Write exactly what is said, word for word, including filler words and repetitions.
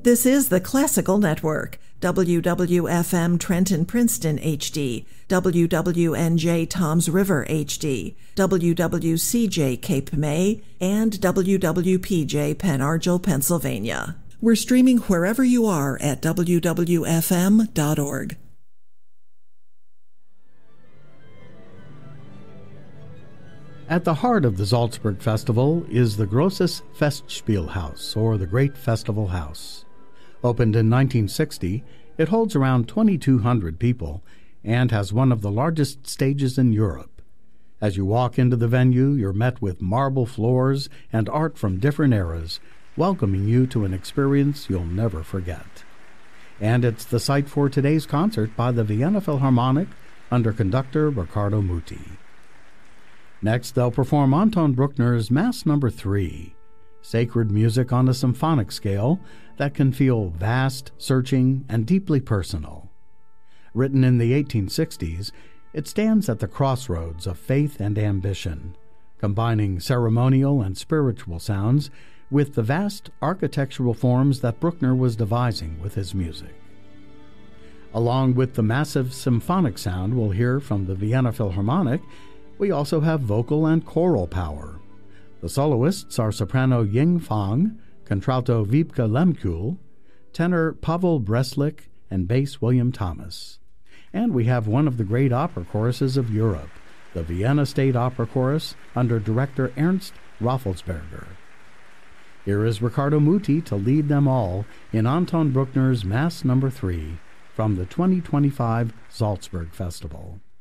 This is the Classical Network, W W F M Trenton Princeton H D, W W N J Toms River H D, W W C J Cape May, and W W P J Pen Argyl, Pennsylvania. We're streaming wherever you are at W W F M dot org. At the heart of the Salzburg Festival is the Grosses Festspielhaus, or the Great Festival House. Opened in nineteen sixty, it holds around twenty-two hundred people and has one of the largest stages in Europe. As you walk into the venue, you're met with marble floors and art from different eras, welcoming you to an experience you'll never forget. And it's the site for today's concert by the Vienna Philharmonic under conductor Riccardo Muti. Next, they'll perform Anton Bruckner's Mass Number three, sacred music on a symphonic scale that can feel vast, searching, and deeply personal. Written in the eighteen sixties, it stands at the crossroads of faith and ambition, combining ceremonial and spiritual sounds with the vast architectural forms that Bruckner was devising with his music. Along with the massive symphonic sound we'll hear from the Vienna Philharmonic, we also have vocal and choral power. The soloists are soprano Ying Fang, contralto Wiebke Lemkuhl, tenor Pavel Breslik, and bass William Thomas. And we have one of the great opera choruses of Europe, the Vienna State Opera Chorus under director Ernst Raffelsberger. Here is Riccardo Muti to lead them all in Anton Bruckner's Mass Number three from the twenty twenty-five Salzburg Festival.